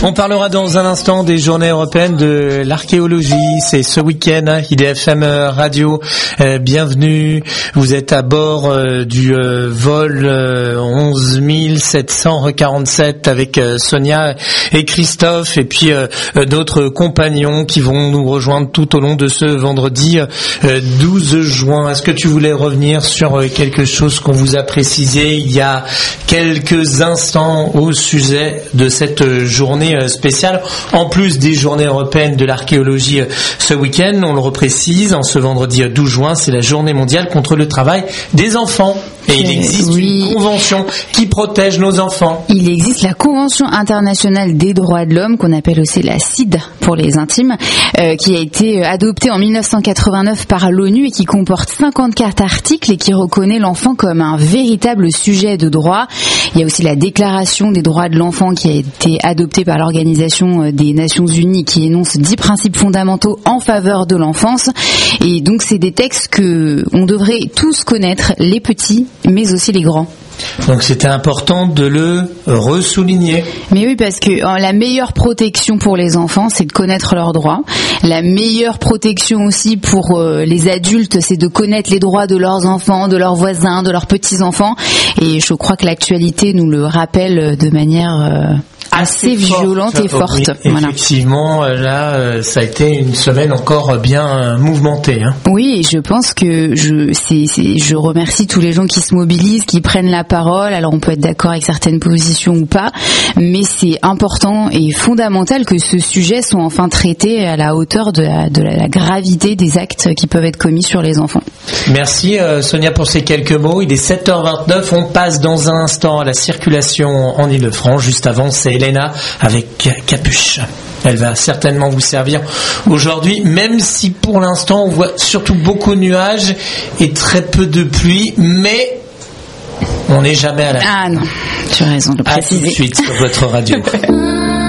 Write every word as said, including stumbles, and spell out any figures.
On parlera dans un instant des journées européennes de l'archéologie. C'est ce week-end, hein, I D F M Radio. Euh, bienvenue. Vous êtes à bord euh, du euh, vol euh, onze mille sept cent quarante-sept avec euh, Sonia et Christophe et puis euh, d'autres compagnons qui vont nous rejoindre tout au long de ce vendredi euh, douze juin. Est-ce que tu voulais revenir sur euh, quelque chose qu'on vous a précisé il y a quelques instants au sujet de cette journée spéciale, en plus des journées européennes de l'archéologie ce week-end? On le reprécise, en ce vendredi douze juin, c'est la journée mondiale contre le travail des enfants. Et il existe oui. une convention qui protège nos enfants. Il existe la Convention internationale des droits de l'homme, qu'on appelle aussi la C I D pour les intimes, euh, qui a été adoptée en mille neuf cent quatre-vingt-neuf par l'ONU et qui comporte cinquante-quatre articles et qui reconnaît l'enfant comme un véritable sujet de droit. Il y a aussi la Déclaration des droits de l'enfant qui a été adoptée par l'Organisation des Nations Unies, qui énonce dix principes fondamentaux en faveur de l'enfance. Et donc c'est des textes que on devrait tous connaître, les petits mais aussi les grands. Donc c'était important de le ressouligner. Mais oui, parce que la meilleure protection pour les enfants, c'est de connaître leurs droits. La meilleure protection aussi pour les adultes, c'est de connaître les droits de leurs enfants, de leurs voisins, de leurs petits-enfants. Et je crois que l'actualité nous le rappelle de manière assez, assez violente et forte. Oui, voilà. Effectivement, là, ça a été une semaine encore bien mouvementée. Hein. Oui, et je pense que je, c'est, c'est, je remercie tous les gens qui se mobilisent, qui prennent la parole. Alors, on peut être d'accord avec certaines positions ou pas, mais c'est important et fondamental que ce sujet soit enfin traité à la hauteur de la, de la, la gravité des actes qui peuvent être commis sur les enfants. Merci euh, Sonia pour ces quelques mots. Il est sept heures vingt-neuf. On passe dans un instant à la circulation en Île-de-France. Juste avant, c'est Elena avec Capuche. Elle va certainement vous servir aujourd'hui, même si pour l'instant on voit surtout beaucoup de nuages et très peu de pluie, mais on n'est jamais à la... Ah non, tu as raison de le préciser. À tout de suite sur votre radio.